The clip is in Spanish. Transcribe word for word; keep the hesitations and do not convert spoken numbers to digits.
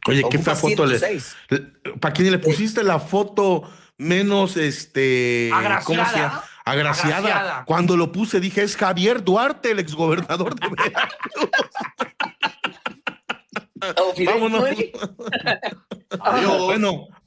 Oye, qué Ocupa fea foto le. ciento seis. ¿Para quién le pusiste la foto menos, este, ¿cómo se llama? Agraciada, Agraciada. agraciada. Cuando lo puse dije, es Javier Duarte, el exgobernador de Veracruz. Oh, Fidel Vámonos. Nuri. Adiós. Bueno,